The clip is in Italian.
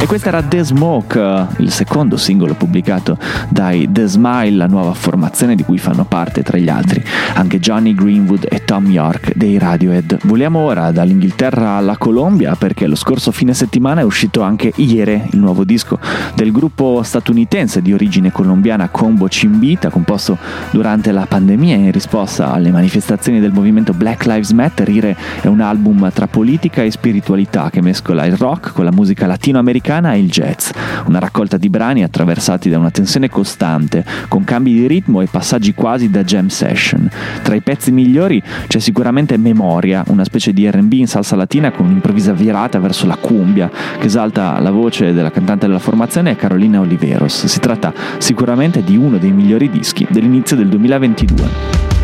E questa era The Smoke, il secondo singolo pubblicato dai The Smile, la nuova formazione di cui fanno parte tra gli altri anche Johnny Greenwood e Tom York dei Radiohead. Vogliamo ora dall'Inghilterra alla Colombia, perché lo scorso fine settimana è uscito anche Ire, il nuovo disco del gruppo statunitense di origine colombiana Combo Chimbita, composto durante la pandemia in risposta alle manifestazioni del movimento Black Lives Matter. Ire è un album tra politica e spiritualità che mescola il rock con la musica latinoamericana e il jazz, una raccolta di brani attraversati da una tensione costante, con cambi di ritmo e passaggi quasi da jam session. Tra i pezzi migliori c'è sicuramente Memoria, una specie di R&B in salsa latina con un'improvvisa virata verso la cumbia che esalta la voce della cantante della formazione Carolina Oliveros. Si tratta sicuramente di uno dei migliori dischi dell'inizio del 2022.